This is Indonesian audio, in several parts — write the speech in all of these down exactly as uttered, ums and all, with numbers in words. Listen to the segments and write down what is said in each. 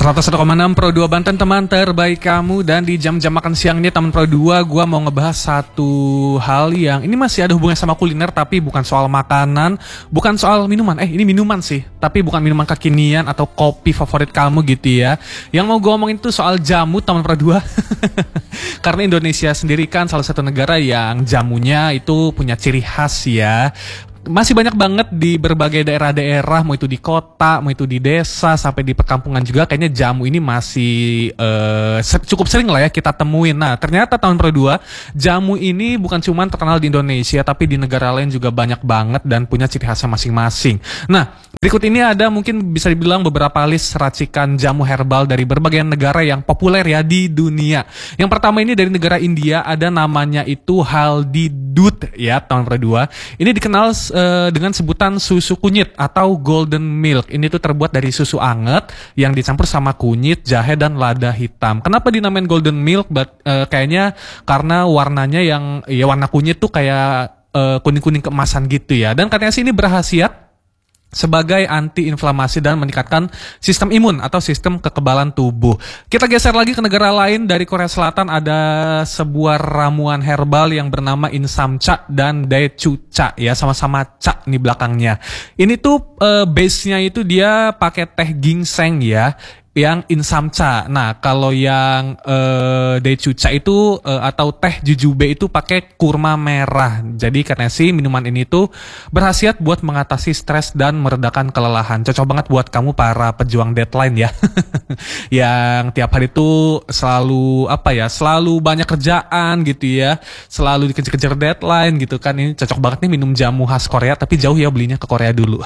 seratus satu koma enam Pro dua Banten, teman terbaik kamu. Dan di jam-jam makan siang ini teman Pro dua, gue mau ngebahas satu hal yang ini masih ada hubungannya sama kuliner, tapi bukan soal makanan, bukan soal minuman. Eh ini minuman sih, tapi bukan minuman kekinian atau kopi favorit kamu gitu ya. Yang mau gue omongin itu soal jamu teman Pro dua. Karena Indonesia sendiri kan salah satu negara yang jamunya itu punya ciri khas ya. Masih banyak banget di berbagai daerah-daerah, mau itu di kota, mau itu di desa, sampai di perkampungan juga. Kayaknya jamu ini masih uh, cukup sering lah ya kita temuin. Nah ternyata tahun Pro dua, jamu ini bukan cuma terkenal di Indonesia, tapi di negara lain juga banyak banget dan punya ciri khasnya masing-masing. Nah berikut ini ada mungkin bisa dibilang beberapa list racikan jamu herbal dari berbagai negara yang populer ya di dunia. Yang pertama ini dari negara India, ada namanya itu Haldi Doodh ya tahun Pro dua. Ini dikenal dengan sebutan susu kunyit atau golden milk. Ini tuh terbuat dari susu anget yang dicampur sama kunyit, jahe, dan lada hitam. Kenapa dinamain golden milk? But, uh, kayaknya karena warnanya yang ya warna kunyit tuh kayak uh, kuning-kuning keemasan gitu ya. Dan katanya sih ini berkhasiat sebagai anti-inflamasi dan meningkatkan sistem imun atau sistem kekebalan tubuh. Kita geser lagi ke negara lain. Dari Korea Selatan ada sebuah ramuan herbal yang bernama Insamcha dan Daechucha ya, sama-sama cha nih belakangnya. Ini tuh uh, base-nya itu dia pakai teh ginseng ya, yang Insamcha. Nah, kalau yang uh, Daechucha itu uh, atau teh jujube itu pakai kurma merah. Jadi katanya sih minuman ini tuh berkhasiat buat mengatasi stres dan meredakan kelelahan. Cocok banget buat kamu para pejuang deadline ya. Yang tiap hari tuh selalu apa ya, selalu banyak kerjaan gitu ya, selalu dikejar-kejar deadline gitu kan. Ini cocok banget nih minum jamu khas Korea, tapi jauh ya belinya ke Korea dulu.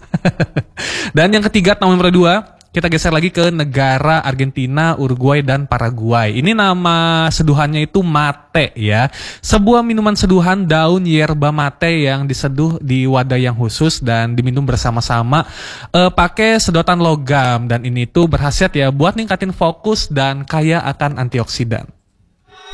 Dan yang ketiga nomor dua, kita geser lagi ke negara Argentina, Uruguay, dan Paraguay. Ini nama seduhannya itu mate ya. Sebuah minuman seduhan daun yerba mate yang diseduh di wadah yang khusus dan diminum bersama-sama uh, pakai sedotan logam. Dan ini tuh berkhasiat ya buat ningkatin fokus dan kaya akan antioksidan.